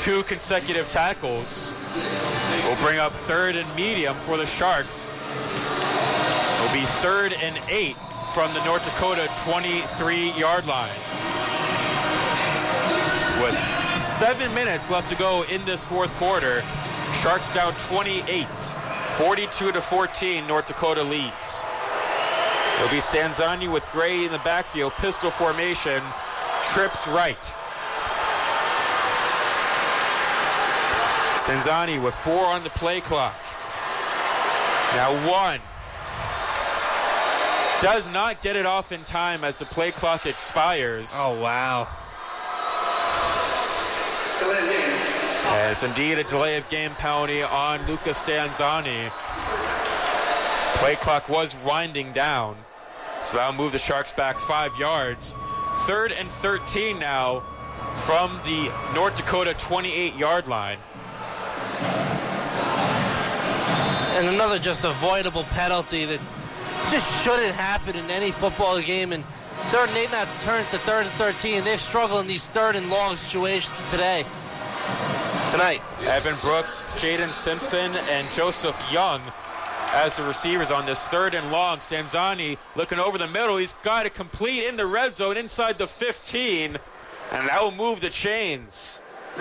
2 consecutive tackles will bring up 3rd and medium for the Sharks. It'll be 3rd and 8 from the North Dakota 23-yard line. With 7 minutes left to go in this fourth quarter, Sharks down 28. 42-14, North Dakota leads. It'll be Stanzani with Gray in the backfield, pistol formation, trips right. Stanzani with 4 on the play clock. Now 1. Does not get it off in time as the play clock expires. Oh, wow. And it's indeed a delay of game penalty on Luca Stanzani. Play clock was winding down, so that'll move the Sharks back 5 yards. 3rd and 13 now from the North Dakota 28-yard line. And another just avoidable penalty that just shouldn't happen in any football game. And 3rd and 8 now turns to 3rd and 13. They've struggled in these 3rd and long situations tonight. Evan Brooks, Jaden Simpson, and Joseph Young as the receivers on this 3rd and long. Stanzani looking over the middle. He's got it complete in the red zone inside the 15, and that will move the chains.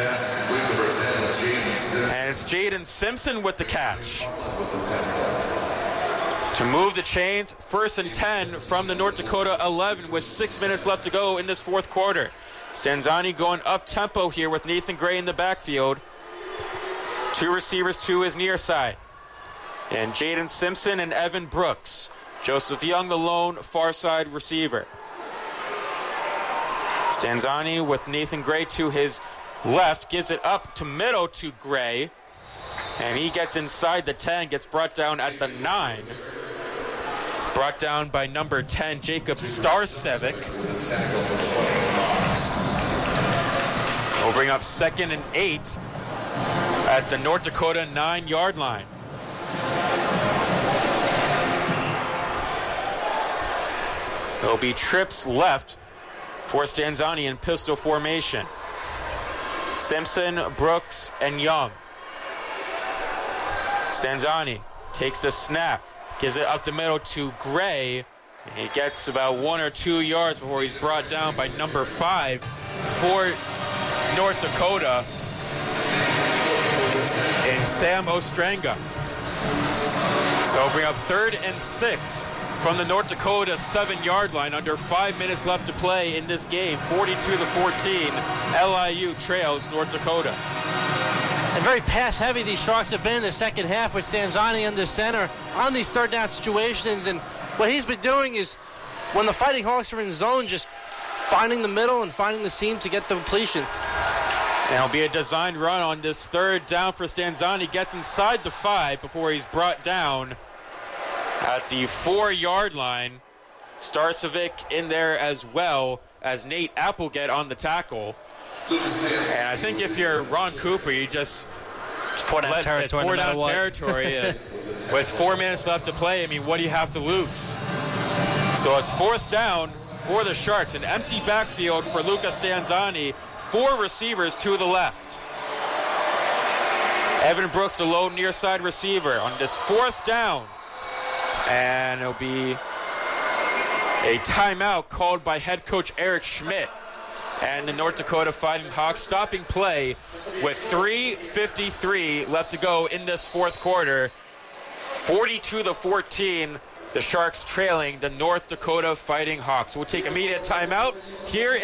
And it's Jaden Simpson with the catch. To move the chains, 1st and 10 from the North Dakota 11 with 6 minutes left to go in this fourth quarter. Stanzani going up-tempo here with Nathan Gray in the backfield. 2 receivers to his near side. And Jaden Simpson and Evan Brooks. Joseph Young, the lone far side receiver. Stanzani with Nathan Gray to his left. Gives it up to middle to Gray. And he gets inside the 10, gets brought down at the 9. Brought down by number 10, Jacob Starcevic. We'll bring up 2nd and 8 at the North Dakota 9-yard line. There'll be trips left for Stanzani in pistol formation. Simpson, Brooks, and Young. Stanzani takes the snap, gives it up the middle to Gray. He gets about 1 or 2 yards before he's brought down by number 5 for North Dakota and Sam Ostrenga. So we'll bring up 3rd and 6 from the North Dakota 7-yard line. Under 5 minutes left to play in this game. 42-14, LIU trails North Dakota. And very pass-heavy these Sharks have been in the second half with Stanzani under center on these 3rd down situations. And what he's been doing is when the Fighting Hawks are in zone, just finding the middle and finding the seam to get the completion. And it'll be a designed run on this 3rd down for Stanzani. Gets inside the 5 before he's brought down at the 4-yard line. Starcevic in there as well as Nate Applegate on the tackle. And I think if you're Ron Cooper, you just it's 4-down territory. With 4 minutes left to play, I mean, what do you have to lose? So it's 4th down for the Sharks. An empty backfield for Luca Stanzani. 4 receivers to the left. Evan Brooks, the lone near side receiver on this 4th down. And it'll be a timeout called by head coach Eric Schmidt. And the North Dakota Fighting Hawks stopping play with 3:53 left to go in this fourth quarter. 42-14, the Sharks trailing the North Dakota Fighting Hawks. We'll take immediate timeout here